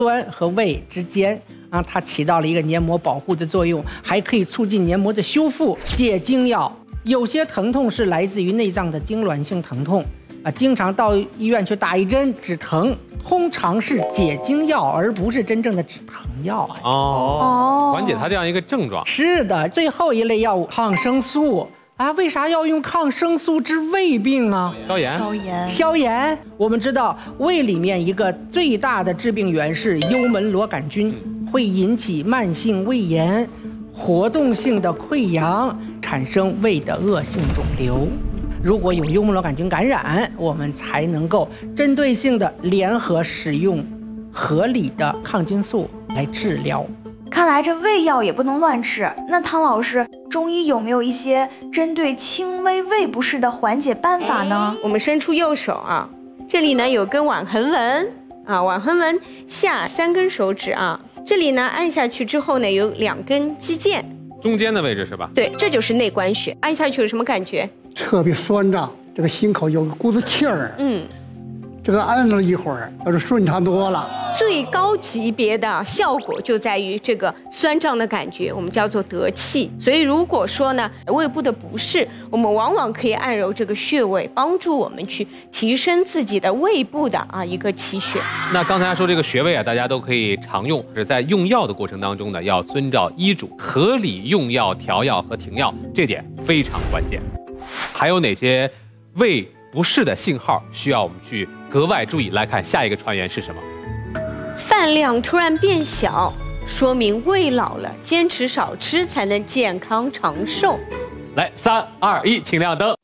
端和胃之间啊，它起到了一个黏膜保护的作用，还可以促进黏膜的修复。解经药，有些疼痛是来自于内脏的痉挛性疼痛啊，经常到医院去打一针止疼，通常是解经药，而不是真正的止疼药。 缓解它这样一个症状。 是的，最后一类药物抗生素。啊，为啥要用抗生素治胃病啊？消炎。我们知道，胃里面一个最大的致病源是幽门螺杆菌，会引起慢性胃炎、活动性的溃疡，产生胃的恶性肿瘤。如果有幽门螺杆菌感染，我们才能够针对性的联合使用合理的抗菌素来治疗。 看来这胃药也不能乱吃。那汤老师，中医有没有一些针对轻微胃不适的缓解办法呢？ 我们伸出右手啊，这里呢有根腕横纹啊，腕横纹下3根手指啊，这里呢按下去之后呢有2根肌腱， 中间的位置是吧？ 对，这就是内关穴。按下去有什么感觉？ 特别酸胀，这个心口有个股子气儿。这个按了一会儿，要是顺畅多了。 最高级别的效果就在于这个酸胀的感觉，我们叫做得气。所以如果说呢胃部的不适，我们往往可以按揉这个穴位，帮助我们去提升自己的胃部的一个气血。 那刚才说这个穴位啊，大家都可以常用，是在用药的过程当中呢，要遵照医嘱，合理用药、调药和停药，这点非常关键。还有哪些胃不适的信号需要我们去格外注意？来看下一个传言是什么？ 饭量突然变小，说明胃老了，坚持少吃才能健康长寿。 来，3、2、1，请亮灯。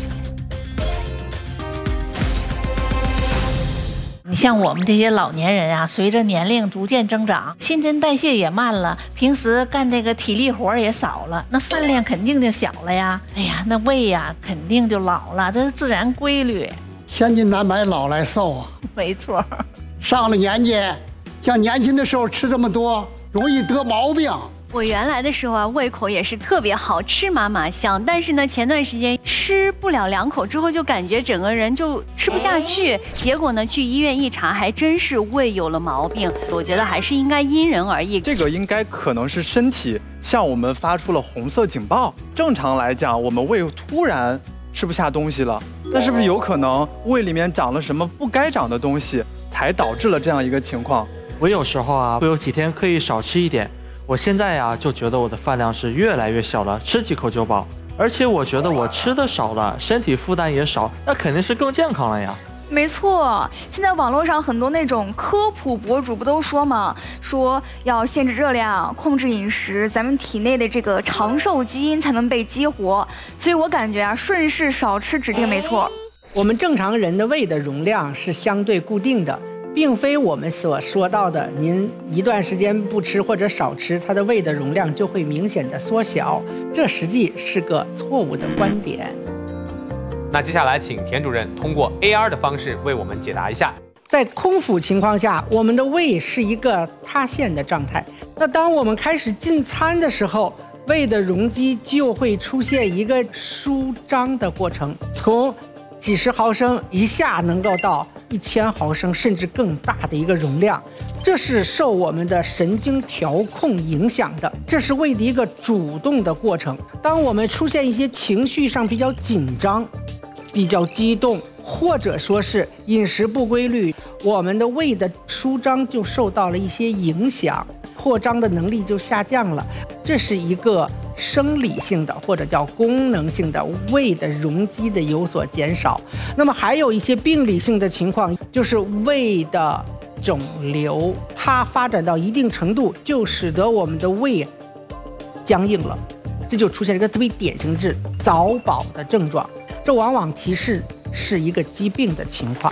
你像我们这些老年人啊，随着年龄逐渐增长，新陈代谢也慢了，平时干这个体力活也少了，那饭量肯定就小了呀。哎呀，那胃呀肯定就老了，这是自然规律。 千金难买老来瘦啊， 没错。 上了年纪，像年轻的时候吃这么多，容易得毛病。 我原来的时候啊，胃口也是特别好，吃嘛嘛香。但是呢，前段时间吃不了2口之后，就感觉整个人就吃不下去。结果呢，去医院一查，还真是胃有了毛病。我觉得还是应该因人而异。 这个应该可能是身体向我们发出了红色警报。正常来讲，我们胃突然吃不下东西了，那是不是有可能胃里面长了什么不该长的东西，才导致了这样一个情况？ 我有时候啊，会有几天可以少吃一点。我现在呀，就觉得我的饭量是越来越小了，吃几口就饱。而且我觉得我吃的少了，身体负担也少，那肯定是更健康了呀。 没错，现在网络上很多那种科普博主不都说嘛，说要限制热量，控制饮食，咱们体内的这个长寿基因才能被激活。所以我感觉啊，顺势少吃指定没错。 我们正常人的胃的容量是相对固定的，并非我们所说到的，您一段时间不吃或者少吃，它的胃的容量就会明显的缩小，这实际是个错误的观点。 那接下来请田主任通过 AR 的方式为我们解答一下。 在空腹情况下，我们的胃是一个塌陷的状态。那当我们开始进餐的时候，胃的容积就会出现一个舒张的过程，从几十毫升一下能够到1000毫升甚至更大的一个容量，这是受我们的神经调控影响的，这是胃的一个主动的过程。当我们出现一些情绪上比较紧张、比较激动，或者说是饮食不规律，我们的胃的舒张就受到了一些影响，扩张的能力就下降了，这是一个生理性的或者叫功能性的胃的容积的有所减少。那么还有一些病理性的情况，就是胃的肿瘤，它发展到一定程度，就使得我们的胃僵硬了，这就出现一个特别典型是早饱的症状，这往往提示是一个疾病的情况。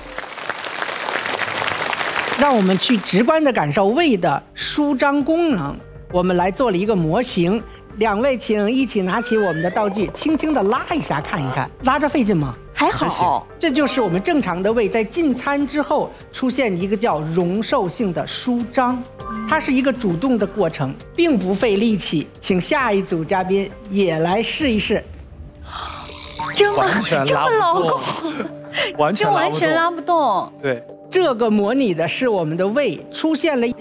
让我们去直观地感受胃的舒张功能，我们来做了一个模型。2位请一起拿起我们的道具，轻轻地拉一下看一看，拉着费劲吗？ 还好。 这就是我们正常的胃在进餐之后出现一个叫容受性的舒张，它是一个主动的过程，并不费力气。请下一组嘉宾也来试一试。 完全拉不动， 完全拉不动。 对， 这个模拟的是我们的胃出现了